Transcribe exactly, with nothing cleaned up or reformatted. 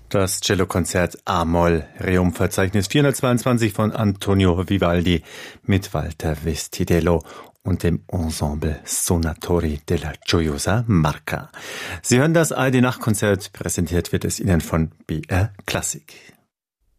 Das Cellokonzert A-Moll, Rerum-Verzeichnis vierhundertzweiundzwanzig von Antonio Vivaldi mit Walter Vestidello und dem Ensemble Sonatori della Gioiosa Marca. Sie hören das A R D Nachtkonzert, präsentiert wird es Ihnen von B R Klassik.